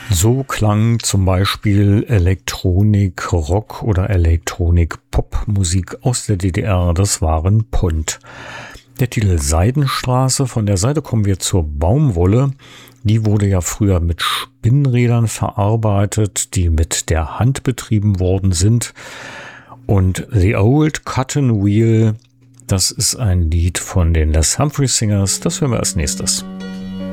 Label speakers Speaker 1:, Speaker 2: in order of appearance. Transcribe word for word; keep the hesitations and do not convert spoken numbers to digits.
Speaker 1: So klang zum Beispiel Elektronik, Rock oder Elektronik, Popmusik aus der D D R. Das waren Punt. Der Titel Seidenstraße, von der Seite kommen wir zur Baumwolle. Die wurde ja früher mit Spinnrädern verarbeitet, die mit der Hand betrieben worden sind. Und The Old Cotton Wheel, das ist ein Lied von den Les Humphrey Singers. Das hören wir als nächstes.